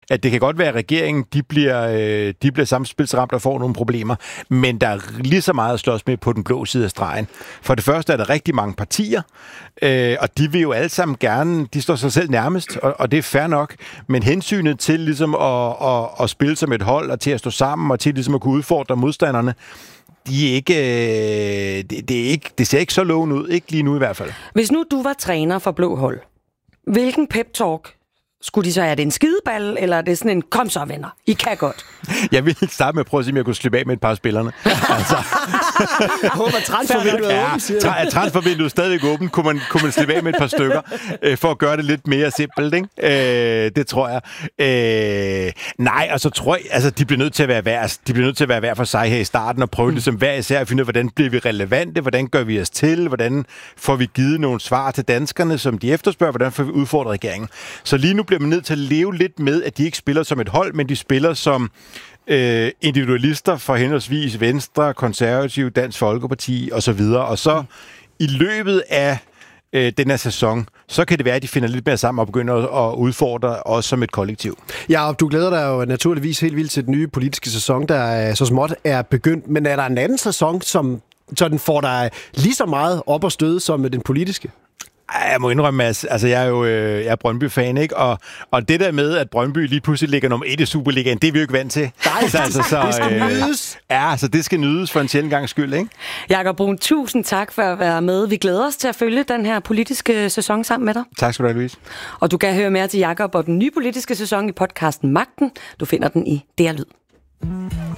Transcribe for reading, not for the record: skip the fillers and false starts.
at det kan godt være, at regeringen de bliver samspilsramt og får nogle problemer, men der er lige så meget at slås med på den blå side af stregen. For det første er der rigtig mange partier, og de vil jo alle sammen gerne, de står sig selv nærmest, og det er fair nok, men hensynet til ligesom at spille som et hold, og til at stå sammen, og til ligesom at kunne udfordre modstanderne, det ser ikke så lovende ud, ikke lige nu i hvert fald. Hvis nu du var træner for blå hold, hvilken pep-talk skulle de så have? Er det en skideball, eller er det sådan en, kom så venner, I kan godt? Jeg ville starte med at prøve at se, om jeg kunne slippe af med et par af spillerne. Altså. Håber transfervinduet er åbent, siger du. Transfervinduet er stadig åbent. Kunne man slippe af med et par stykker, for at gøre det lidt mere simpelt, ikke? Det tror jeg. Nej, altså tror jeg, altså de bliver nødt til at være hver for sig her i starten, og prøve det som hver især at finde ud af, hvordan bliver vi relevante, hvordan gør vi os til, hvordan får vi givet nogle svar til danskerne, som de efterspørger, hvordan får vi udfordret regeringen. Så lige nu bliver man nødt til at leve lidt med, at de ikke spiller som et hold, men de spiller som individualister for henholdsvis Venstre, Konservative, Dansk Folkeparti osv. Og så i løbet af den her sæson, så kan det være, at de finder lidt mere sammen og begynder at udfordre os som et kollektiv. Ja, og du glæder dig jo naturligvis helt vildt til den nye politiske sæson, der så småt er begyndt. Men er der en anden sæson, som sådan får dig lige så meget op og støde som den politiske? Jeg må indrømme, altså jeg er Brøndby-fan, ikke? Og det der med, at Brøndby lige pludselig ligger nummer 1 i Superligaen, det er vi jo ikke vant til. Nej, det skal nydes. Ja, så det skal nydes for en sjældent gangs skyld, ikke? Jakob Brun, tusind tak for at være med. Vi glæder os til at følge den her politiske sæson sammen med dig. Tak skal du have, Louise. Og du kan høre mere til Jakob og den nye politiske sæson i podcasten Magten. Du finder den i DR Lyd.